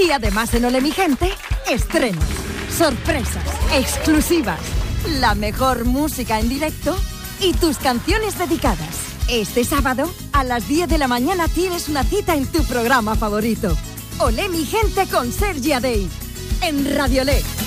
Y además en Ole mi Gente, estrenos, sorpresas, exclusivas, la mejor música en directo y tus canciones dedicadas. Este sábado, a las 10 de la mañana tienes una cita en tu programa favorito. Ole mi Gente con Sergi Adey, en Radiolé.